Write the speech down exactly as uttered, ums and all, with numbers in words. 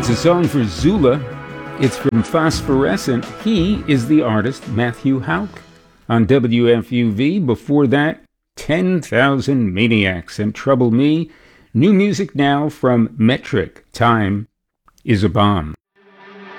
a song for Zula. It's from Phosphorescent. He is the artist Matthew Houck on W F U V. Before that, ten thousand Maniacs and Trouble Me. New music now from Metric. Time is a Bomb.